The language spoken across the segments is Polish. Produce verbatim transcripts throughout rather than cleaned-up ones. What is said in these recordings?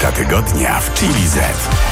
Płyta tygodnia w Chili Z.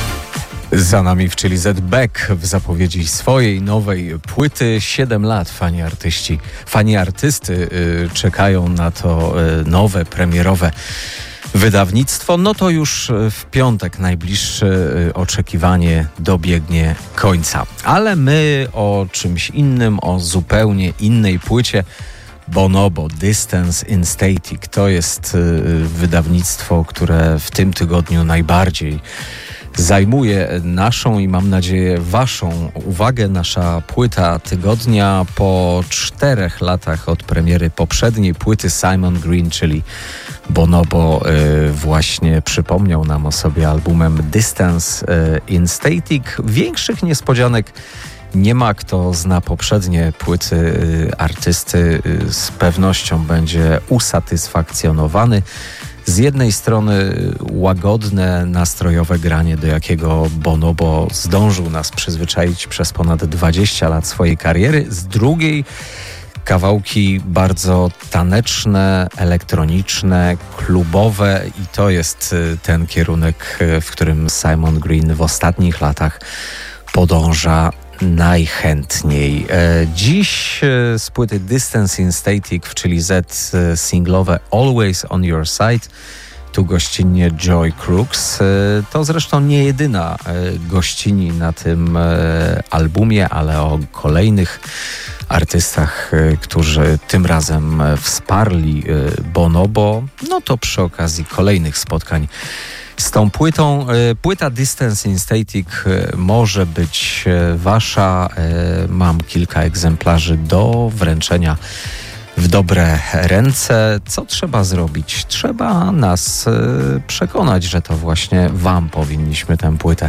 Za nami w Chili Z Beck w zapowiedzi swojej nowej płyty. Siedem lat fani artyści, fani artysty yy, czekają na to yy, nowe, premierowe wydawnictwo. No to już w piątek najbliższe yy, oczekiwanie dobiegnie końca. Ale my o czymś innym, o zupełnie innej płycie. Bonobo, Distance in Static. To jest yy, wydawnictwo, które w tym tygodniu najbardziej zajmuje naszą i mam nadzieję waszą uwagę. Nasza płyta tygodnia po czterech latach od premiery poprzedniej płyty Simon Green, czyli Bonobo, yy, właśnie przypomniał nam o sobie albumem Distance yy, in Static. Większych niespodzianek nie ma. Kto zna poprzednie płyty yy, artysty, yy, z pewnością będzie usatysfakcjonowany. Z jednej strony łagodne, nastrojowe granie, do jakiego Bonobo zdążył nas przyzwyczaić przez ponad dwadzieścia lat swojej kariery. Z drugiej kawałki bardzo taneczne, elektroniczne, klubowe i to jest ten kierunek, w którym Simon Green w ostatnich latach podąża najchętniej. Dziś z płyty Distance in Static w Chili Z singlowe Always on Your Side. Tu gościnnie Joy Crooks. To zresztą nie jedyna gościni na tym albumie, ale o kolejnych artystach, którzy tym razem wsparli Bonobo, no to przy okazji kolejnych spotkań z tą płytą. Płyta Distance in Static może być wasza. Mam kilka egzemplarzy do wręczenia w dobre ręce. Co trzeba zrobić? Trzeba nas przekonać, że to właśnie wam powinniśmy tę płytę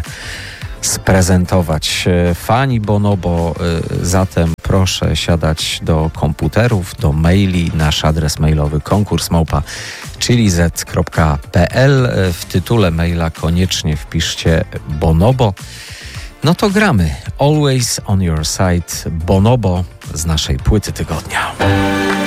sprezentować. Fani Bonobo, zatem proszę siadać do komputerów, do maili. Nasz adres mailowy konkurs małpa chilliz kropka p l. W tytule maila koniecznie wpiszcie Bonobo. No to gramy. Always on Your Side, Bonobo z naszej płyty tygodnia.